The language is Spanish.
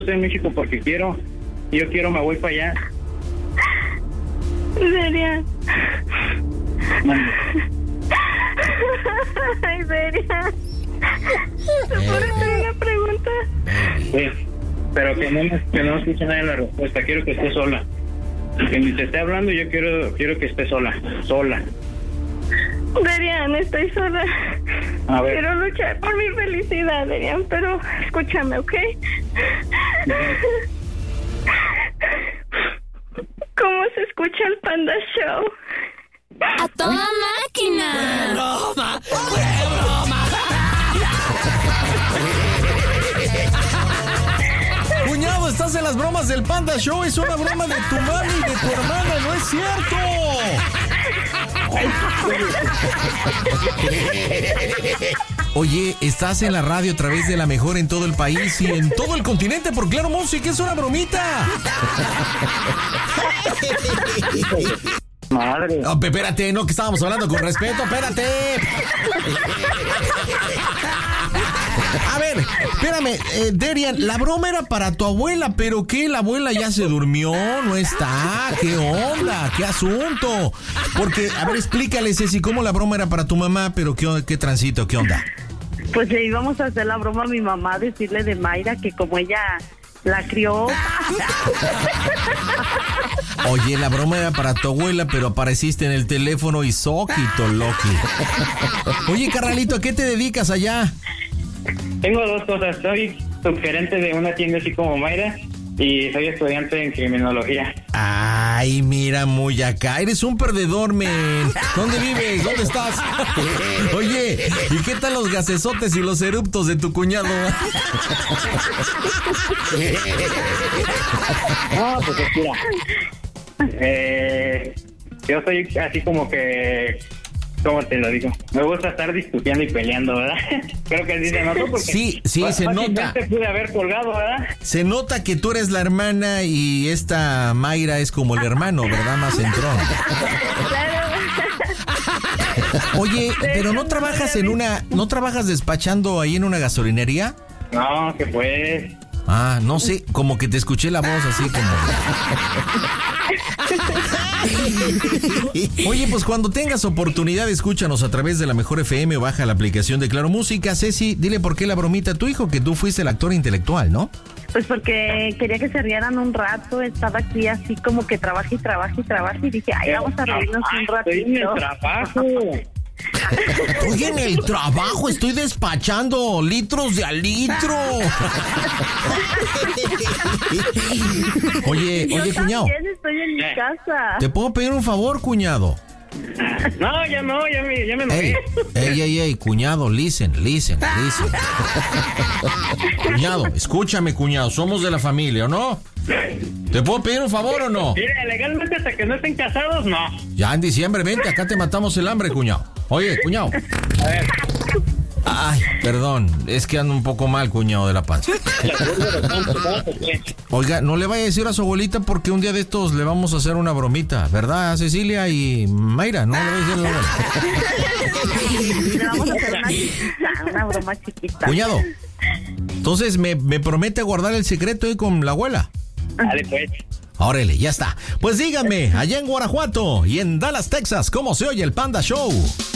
estoy en México porque quiero. Yo quiero, me voy para allá. Deria. Ay, Deria. ¿Te puedo hacer una pregunta? Sí, pero que no escuche nadie la respuesta. Quiero que esté sola. Que ni te esté hablando, yo quiero que esté sola. Derian, estoy sola. A ver. Quiero luchar por mi felicidad, Derian, pero escúchame, ¿ok? ¿Cómo se escucha el Panda Show? ¡A toda máquina! ¡Broma! ¡Broma! Cuñado, estás en las bromas del Panda Show. Es una broma de tu mami y de tu hermana, no es cierto. Oye, estás en la radio a través de la mejor en todo el país y en todo el continente por Claro Música. Es una bromita. Madre. No, espérate, no, que estábamos hablando con respeto, espérate. A ver, espérame, Derian, la broma era para tu abuela, pero ¿qué? ¿La abuela ya se durmió? ¿No está? ¿Qué onda? ¿Qué asunto? Porque, a ver, explícale, Ceci, cómo la broma era para tu mamá, pero ¿qué transito? ¿Qué onda? Pues le íbamos a hacer la broma a mi mamá, decirle de Mayra que como ella la crió. Oye, la broma era para tu abuela, pero apareciste en el teléfono y soquito, Loki. Oye, carnalito, ¿a qué te dedicas allá? Tengo dos cosas. Soy subgerente de una tienda así como Mayra y soy estudiante en criminología. Ay, mira, muy acá. Eres un perdedor, men. ¿Dónde vives? ¿Dónde estás? Oye, ¿y qué tal los gasesotes y los eruptos de tu cuñado? No, pues mira. Yo soy así como que... ¿Cómo te lo digo? Me gusta estar discutiendo y peleando, ¿verdad? Creo que sí se notó porque... Sí, se nota. Te pude haber colgado, ¿verdad? Se nota que tú eres la hermana y esta Mayra es como el hermano, ¿verdad? Más entrón. Oye, pero ¿no trabajas ¿no trabajas despachando ahí en una gasolinería? No, que pues... Ah, no sé, como que te escuché la voz así como... Oye, pues cuando tengas oportunidad, escúchanos a través de la Mejor FM o baja la aplicación de Claro Música. Ceci, dile por qué la bromita a tu hijo, que tú fuiste el actor intelectual, ¿no? Pues porque quería que se rieran un rato, estaba aquí así como que trabaja y dije, ay, vamos a reírnos un ratito. Estoy en el trabajo. Estoy en el trabajo, estoy despachando litros de a litro. Oye, cuñado. También estoy en mi casa. ¿Te puedo pedir un favor, cuñado? No, ya me moví. Ey, cuñado, listen. Cuñado, escúchame, cuñado, somos de la familia, ¿o no? ¿Te puedo pedir un favor o no? Mira, legalmente hasta que no estén casados, no. Ya en diciembre, vente, acá te matamos el hambre, cuñado. Oye, cuñado. A ver. Ay, perdón, es que ando un poco mal, cuñado de la panza. Oiga, no le vaya a decir a su abuelita porque un día de estos le vamos a hacer una bromita, ¿verdad, Cecilia y Mayra? No le voy a decir a la abuela. Le vamos a hacer una broma chiquita. Cuñado, entonces me promete guardar el secreto ahí con la abuela. Dale, pues. Órale, ya está. Pues díganme, allá en Guanajuato y en Dallas, Texas, ¿cómo se oye el Panda Show?